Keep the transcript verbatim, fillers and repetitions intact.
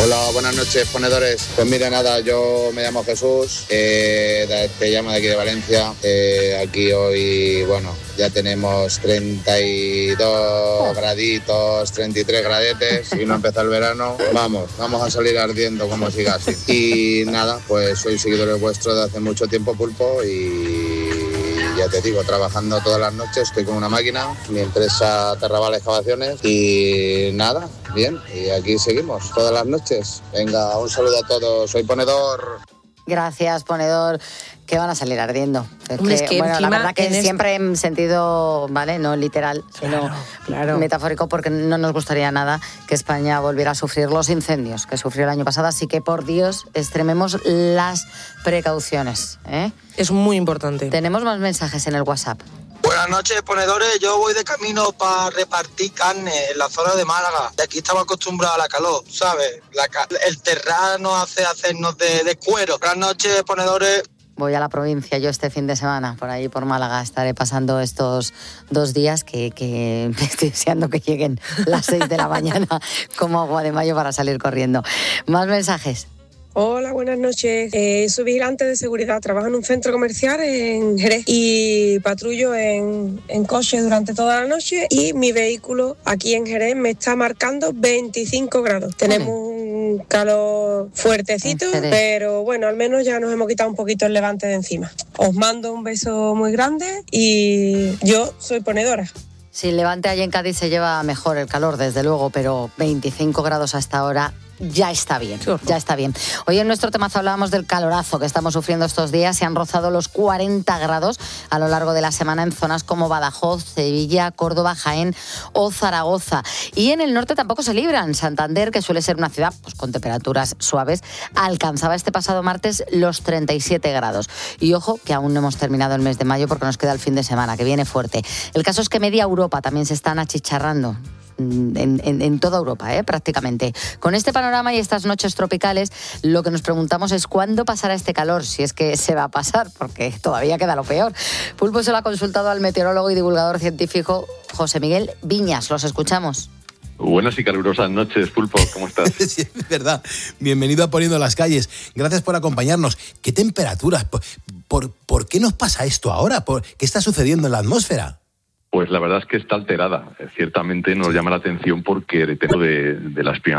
Hola, buenas noches, ponedores. Pues mira, nada, yo me llamo Jesús, eh, te llamo de aquí de Valencia. Eh, aquí hoy, bueno, ya tenemos treinta y dos graditos, treinta y tres gradetes y no empieza el verano. Vamos, vamos a salir ardiendo como siga así. Y nada, pues soy seguidor vuestro de hace mucho tiempo, Pulpo, y ya te digo, trabajando todas las noches, estoy con una máquina, mi empresa Terraval Excavaciones y nada, bien, y aquí seguimos todas las noches. Venga, un saludo a todos, soy ponedor. Gracias, ponedor, que van a salir ardiendo. Es Hombre, que, es que bueno, la verdad que en siempre en sentido, ¿vale? No literal, sino Claro, claro. metafórico, porque no nos gustaría nada que España volviera a sufrir los incendios que sufrió el año pasado. Así que, por Dios, extrememos las precauciones, ¿eh? Es muy importante. Tenemos más mensajes en el WhatsApp. Buenas noches, ponedores. Yo voy de camino para repartir carne en la zona de Málaga. De aquí estamos acostumbrados a la calor, ¿sabes? La ca- el terrar nos hace hacernos de, de cuero. Buenas noches, ponedores. Voy a la provincia yo este fin de semana, por ahí por Málaga. Estaré pasando estos dos días que, que estoy deseando que lleguen las seis de la mañana como agua de mayo para salir corriendo. Más mensajes. Hola, buenas noches. Eh, soy vigilante de seguridad, trabajo en un centro comercial en Jerez y patrullo en, en coche durante toda la noche y mi vehículo aquí en Jerez me está marcando veinticinco grados. Tenemos un calor fuertecito, pero bueno, al menos ya nos hemos quitado un poquito el levante de encima. Os mando un beso muy grande y yo soy ponedora. Si el levante allí en Cádiz se lleva mejor el calor, desde luego, pero veinticinco grados hasta ahora ya está bien, ya está bien. Hoy en nuestro temazo hablábamos del calorazo que estamos sufriendo estos días. Se han rozado los cuarenta grados a lo largo de la semana en zonas como Badajoz, Sevilla, Córdoba, Jaén o Zaragoza. Y en el norte tampoco se libran. Santander, que suele ser una ciudad pues, con temperaturas suaves, alcanzaba este pasado martes los treinta y siete grados. Y ojo, que aún no hemos terminado el mes de mayo porque nos queda el fin de semana, que viene fuerte. El caso es que media Europa también se están achicharrando. En, en, en toda Europa, ¿eh? Prácticamente. Con este panorama y estas noches tropicales, lo que nos preguntamos es cuándo pasará este calor, si es que se va a pasar, porque todavía queda lo peor. Pulpo se lo ha consultado al meteorólogo y divulgador científico José Miguel Viñas. Los escuchamos. Buenas y calurosas noches, Pulpo, ¿cómo estás? Sí, es verdad. Bienvenido a Poniendo las Calles. Gracias por acompañarnos. ¿Qué temperaturas? ¿Por, por, ¿por qué nos pasa esto ahora? ¿Por, ¿Qué está sucediendo en la atmósfera? Pues la verdad es que está alterada. Ciertamente nos llama la atención porque dentro de, de las primeras